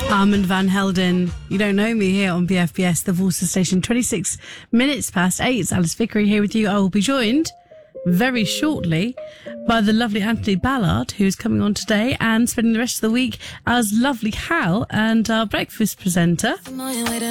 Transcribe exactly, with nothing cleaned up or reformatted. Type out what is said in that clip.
Armand Van Helden, You Don't Know Me, here on B F B S, the Walter Station. twenty-six minutes past eight. It's Alice Vickery here with you. I will be joined very shortly by the lovely Anthony Ballard, who's coming on today and spending the rest of the week as lovely Hal and our breakfast presenter.